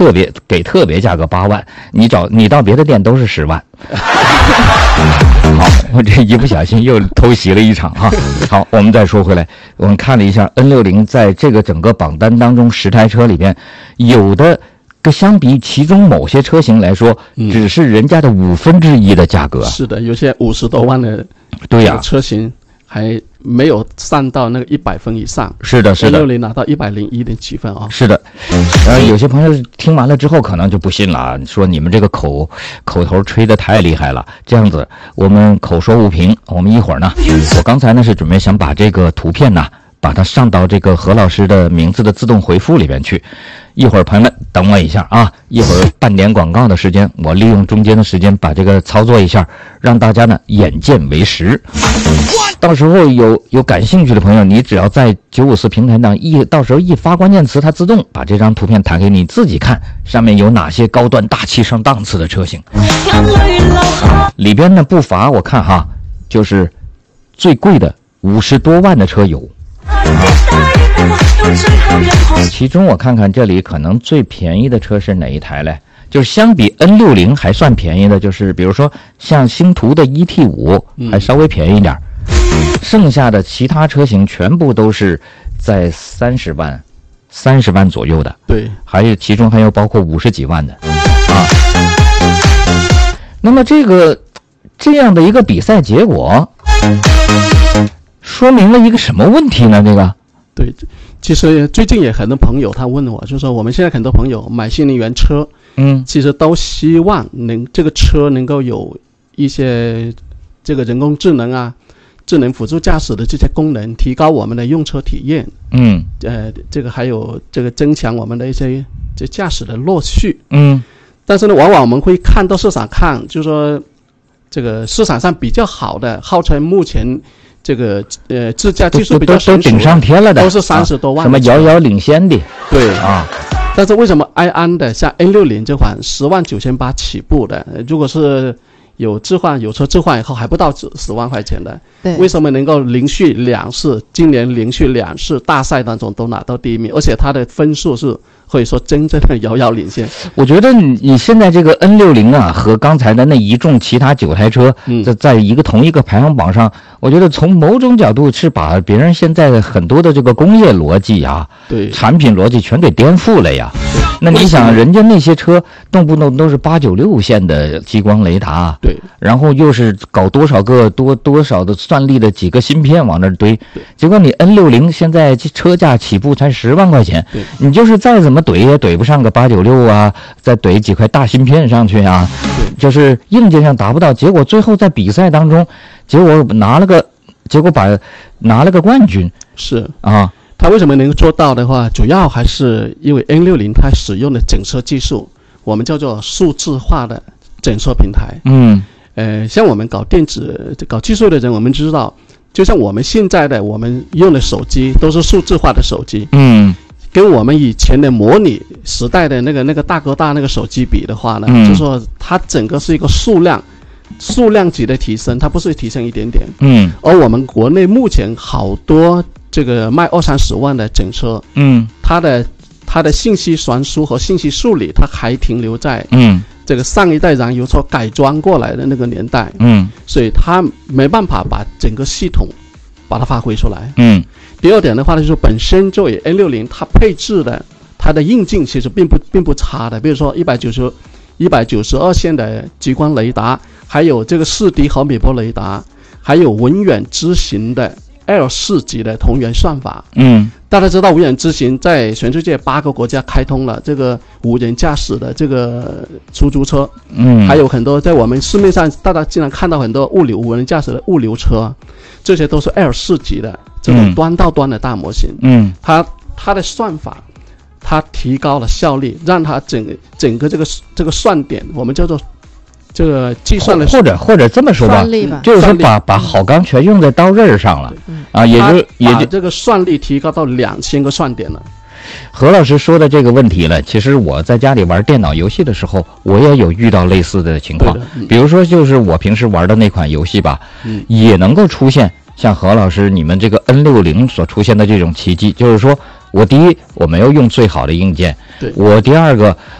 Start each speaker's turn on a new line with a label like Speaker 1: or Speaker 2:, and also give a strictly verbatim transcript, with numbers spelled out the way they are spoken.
Speaker 1: 特别给特别价格八万，你找你到别的店都是十万。好，我这一不小心又偷袭了一场哈。好，我们再说回来，我们看了一下 N 六十 在这个整个榜单当中，十台车里边，有的相比其中某些车型来说，只是人家的五分之一的价格。
Speaker 2: 嗯、是的，有些五十多万的
Speaker 1: 对呀、啊、
Speaker 2: 车型还没有上到那个一百分以上。
Speaker 1: 是的，是的
Speaker 2: ，N 六十 拿到一百零一点几分啊。
Speaker 1: 是的，呃，有些朋友听完了之后可能就不信了，说你们这个口口头吹得太厉害了。这样子，我们口说无凭，我们一会儿呢，我刚才呢是准备想把这个图片呢，把它上到这个何老师的名字的自动回复里边去。一会儿朋友们等我一下啊，一会儿半点广告的时间，我利用中间的时间把这个操作一下，让大家呢眼见为实。到时候有有感兴趣的朋友，你只要在九五四平台上一到时候一发关键词，它自动把这张图片弹给你自己看，上面有哪些高端大气上档次的车型。里边呢不乏我看哈，就是最贵的五十多万的车有。其中我看看这里可能最便宜的车是哪一台嘞？就是相比 N 六十 还算便宜的，就是比如说像星途的 E T 五 还稍微便宜一点、嗯、剩下的其他车型全部都是在三十万三十万左右的。
Speaker 2: 对，
Speaker 1: 还有其中还有包括五十几万的啊。那么这个这样的一个比赛结果说明了一个什么问题呢？这个
Speaker 2: 对，其实最近也很多朋友他问我，就是说我们现在很多朋友买新能源车，
Speaker 1: 嗯，
Speaker 2: 其实都希望能这个车能够有一些这个人工智能啊、智能辅助驾驶的这些功能，提高我们的用车体验，
Speaker 1: 嗯，
Speaker 2: 呃，这个还有这个增强我们的一些这驾驶的乐趣，
Speaker 1: 嗯，
Speaker 2: 但是呢，往往我们会看到市场看，就是说这个市场上比较好的，号称目前。这个呃，自驾技术比较成熟，
Speaker 1: 都顶上天了的，
Speaker 2: 都是三十多万、
Speaker 1: 啊，什么遥遥领先的，
Speaker 2: 对
Speaker 1: 啊。
Speaker 2: 但是为什么埃安的像 N 六十 这款十万九千八起步的，如果是有置换有车置换以后还不到十万块钱的，
Speaker 3: 对，
Speaker 2: 为什么能够连续两次，今年连续两次大赛当中都拿到第一名，而且它的分数是可以说真正的遥遥领先。
Speaker 1: 我觉得你你现在这个 N 六十 啊，和刚才的那一众其他九台车，
Speaker 2: 嗯，
Speaker 1: 在在一个同一个排行榜上，我觉得从某种角度是把别人现在很多的这个工业逻辑啊，
Speaker 2: 对，
Speaker 1: 产品逻辑全给颠覆了呀。那你想，人家那些车动不动都是八九六线的激光雷达，
Speaker 2: 对，
Speaker 1: 然后又是搞多少个多多少的算力的几个芯片往那堆，结果你 N 六十 现在车价起步才十万块钱，你就是再怎么怼也怼不上个八九六啊，再怼几块大芯片上去啊，就是硬件上达不到，结果最后在比赛当中，结果拿了个，结果把拿了个冠军，
Speaker 2: 是
Speaker 1: 啊。
Speaker 2: 它为什么能做到的话，主要还是因为 N 六十 它使用的整车技术，我们叫做数字化的整车平台。
Speaker 1: 嗯，
Speaker 2: 呃，像我们搞电子、搞技术的人，我们知道，就像我们现在的我们用的手机都是数字化的手机。
Speaker 1: 嗯，
Speaker 2: 跟我们以前的模拟时代的那个那个大哥大那个手机比的话呢，嗯、就是说它整个是一个数量。数量级的提升，它不是提升一点点。
Speaker 1: 嗯，
Speaker 2: 而我们国内目前好多这个卖二三十万的整车，
Speaker 1: 嗯，
Speaker 2: 它的它的信息传输和信息处理，它还停留在
Speaker 1: 嗯
Speaker 2: 这个上一代燃油车改装过来的那个年代。
Speaker 1: 嗯，
Speaker 2: 所以它没办法把整个系统把它发挥出来。
Speaker 1: 嗯，
Speaker 2: 第二点的话呢，就是本身作为 N 六十 它配置的它的硬件其实并不并不差的，比如说一百九十一百九十二线的激光雷达。还有这个四 D 毫米波雷达，还有文远知行的 L 四 级的同源算法。
Speaker 1: 嗯，
Speaker 2: 大家知道文远知行在全世界八个国家开通了这个无人驾驶的这个出租车。
Speaker 1: 嗯，
Speaker 2: 还有很多在我们市面上大家经常看到很多物流无人驾驶的物流车，这些都是 L 四 级的这种端到端的大模型。
Speaker 1: 嗯，
Speaker 2: 它它的算法，它提高了效率，让它整个整个这个这个算点，我们叫做。这个计算的，
Speaker 1: 或者或者这么说吧，
Speaker 3: 吧
Speaker 1: 就是说把把好钢全用在刀刃上了，啊，也就也就
Speaker 2: 这个算力提高到两千个算点了。
Speaker 1: 何老师说的这个问题了，其实我在家里玩电脑游戏的时候，我也有遇到类似的情况，
Speaker 2: 嗯、
Speaker 1: 比如说就是我平时玩的那款游戏吧，
Speaker 2: 嗯、
Speaker 1: 也能够出现像何老师你们这个 N 六十 所出现的这种奇迹，就是说我第一我没有用最好的硬件，
Speaker 2: 对，
Speaker 1: 我第二个